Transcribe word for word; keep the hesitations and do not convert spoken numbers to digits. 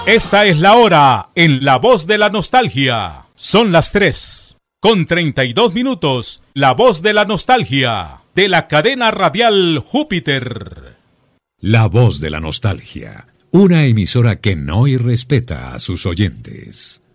Esta es la hora en La Voz de la Nostalgia. Son las tres con treinta y dos minutos. La Voz de la Nostalgia de la cadena radial Júpiter. La Voz de la Nostalgia, una emisora que no irrespeta a sus oyentes.